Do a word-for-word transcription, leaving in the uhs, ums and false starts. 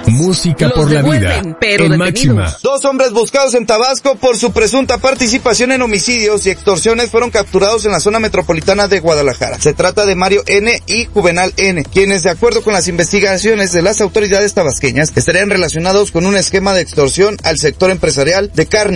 Música Los por la vida. devuelven, pero En detenidos. Máxima. Dos hombres buscados en Tabasco por su presunta participación en homicidios y extorsiones fueron capturados en la zona metropolitana de Guadalajara. Se trata de Mario N. y Juvenal N., quienes de acuerdo con las investigaciones de las autoridades tabasqueñas estarían relacionados con un esquema de extorsión al sector empresarial de carne